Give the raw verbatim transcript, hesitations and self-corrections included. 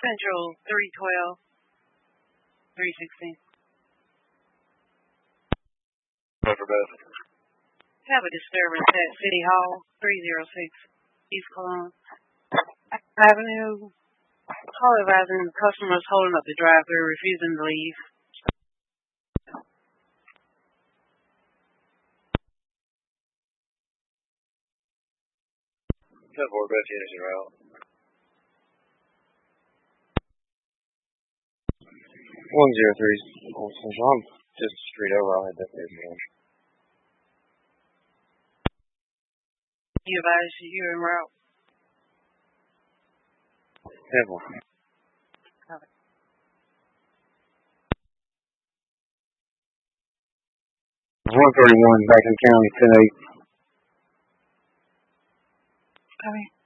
Central three twelve, three sixteen. Roger, Beth. Have a disturbance at City Hall, three oh six, East Cologne Avenue. Call advising the customers holding up the drive-thru, refusing to leave. ten four, Beth, units en route. one zero three, Old Central. I'm just straight over. I'll head that way again. You advise you en route. ten four. Copy. one thirty-one, back in county, ten eight. Copy.